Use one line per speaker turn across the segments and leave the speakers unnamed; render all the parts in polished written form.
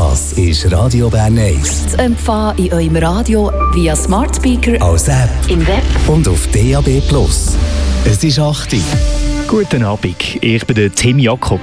Das ist Radio Bern 1.
Zu empfangen in eurem Radio via Smart Speaker,
als App
im Web
und auf DAB+. Es ist 8 Uhr.
Guten Abend, ich bin der Tim Jakob.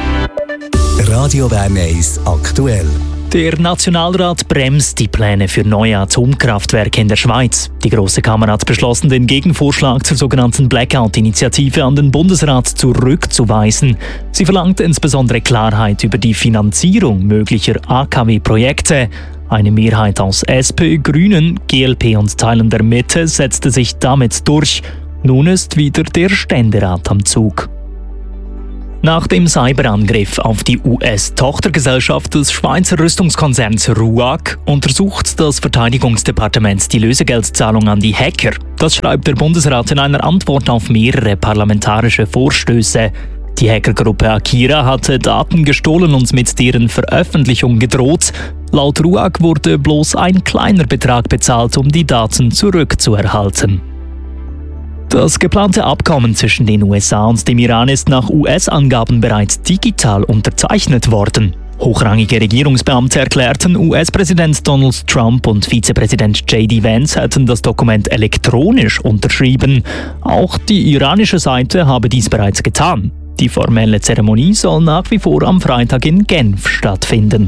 Radio Bern 1 aktuell.
Der Nationalrat bremst die Pläne für neue Atomkraftwerke in der Schweiz. Die Grosse Kammer hat beschlossen, den Gegenvorschlag zur sogenannten Blackout-Initiative an den Bundesrat zurückzuweisen. Sie verlangt insbesondere Klarheit über die Finanzierung möglicher AKW-Projekte. Eine Mehrheit aus SP, Grünen, GLP und Teilen der Mitte setzte sich damit durch. Nun ist wieder der Ständerat am Zug. Nach dem Cyberangriff auf die US-Tochtergesellschaft des Schweizer Rüstungskonzerns RUAG untersucht das Verteidigungsdepartement die Lösegeldzahlung an die Hacker. Das schreibt der Bundesrat in einer Antwort auf mehrere parlamentarische Vorstöße. Die Hackergruppe Akira hatte Daten gestohlen und mit deren Veröffentlichung gedroht. Laut RUAG wurde bloß ein kleiner Betrag bezahlt, um die Daten zurückzuerhalten. Das geplante Abkommen zwischen den USA und dem Iran ist nach US-Angaben bereits digital unterzeichnet worden. Hochrangige Regierungsbeamte erklärten, US-Präsident Donald Trump und Vizepräsident J.D. Vance hätten das Dokument elektronisch unterschrieben. Auch die iranische Seite habe dies bereits getan. Die formelle Zeremonie soll nach wie vor am Freitag in Genf stattfinden.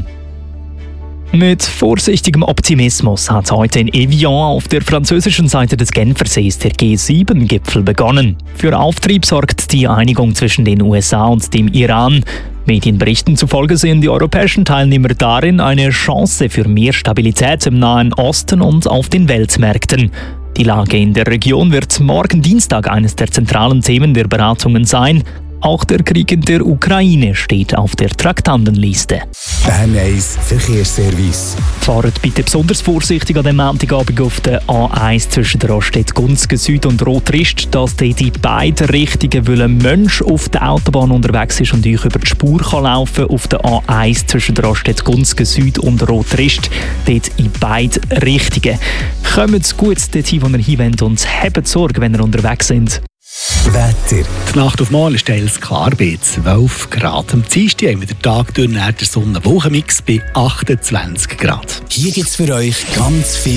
Mit vorsichtigem Optimismus hat heute in Evian auf der französischen Seite des Genfersees der G7-Gipfel begonnen. Für Auftrieb sorgt die Einigung zwischen den USA und dem Iran. Medienberichten zufolge sehen die europäischen Teilnehmer darin eine Chance für mehr Stabilität im Nahen Osten und auf den Weltmärkten. Die Lage in der Region wird morgen Dienstag eines der zentralen Themen der Beratungen sein. Auch der Krieg in der Ukraine steht auf der Traktandenliste.
Bern 1 Verkehrsservice.
Fahrt bitte besonders vorsichtig an dem Montagabend auf der A1 zwischen der Raststätte Gunzgen Süd und Rotrist, dass dort in beiden Richtungen, weil ein Mensch auf der Autobahn unterwegs ist und euch über die Spur kann laufen auf der A1 zwischen der Raststätte Gunzgen Süd und Rotrist, dort in beiden Richtungen. Kommt gut dorthin, wo ihr hin wollt, und habt Sorge, wenn ihr unterwegs seid.
Wetter.
Die Nacht auf morgen ist teils klar bei 12 Grad. Am Dienstag haben wir den Tag durch der Sonne-Wolkenmix bei 28 Grad.
Hier gibt es für euch ganz viel